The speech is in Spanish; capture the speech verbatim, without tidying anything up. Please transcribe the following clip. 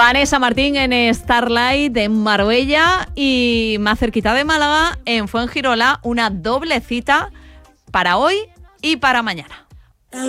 Vanessa Martín en Starlight en Marbella y más cerquita de Málaga en Fuengirola, una doble cita para hoy y para mañana.